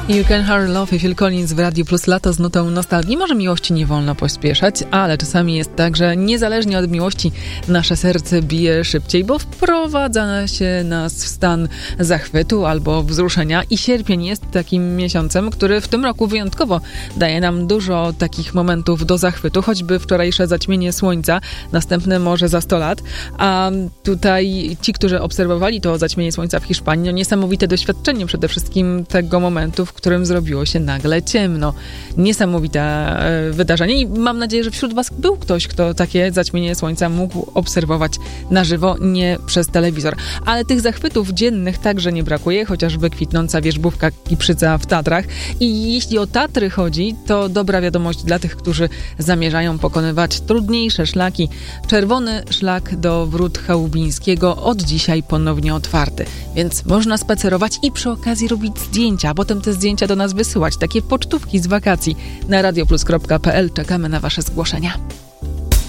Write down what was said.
You Can Hardly Love, Phil Collins w Radiu Plus, lato z nutą nostalgii. Może miłości nie wolno pośpieszać, ale czasami jest tak, że niezależnie od miłości nasze serce bije szybciej, bo wprowadza się nas w stan zachwytu albo wzruszenia i sierpień jest takim miesiącem, który w tym roku wyjątkowo daje nam dużo takich momentów do zachwytu, choćby wczorajsze zaćmienie słońca, następne może za 100 lat, a tutaj ci, którzy obserwowali to zaćmienie słońca w Hiszpanii, no niesamowite doświadczenie przede wszystkim tego momentu, w którym zrobiło się nagle ciemno. Niesamowite wydarzenie i mam nadzieję, że wśród was był ktoś, kto takie zaćmienie słońca mógł obserwować na żywo, nie przez telewizor. Ale tych zachwytów dziennych także nie brakuje, chociażby kwitnąca wierzbówka Kiprzyca w Tatrach. I jeśli o Tatry chodzi, to dobra wiadomość dla tych, którzy zamierzają pokonywać trudniejsze szlaki. Czerwony szlak do Wrót Chałubińskiego od dzisiaj ponownie otwarty, więc można spacerować i przy okazji robić zdjęcia, a potem te zdjęcia do nas wysyłać, takie pocztówki z wakacji. Na radioplus.pl czekamy na wasze zgłoszenia.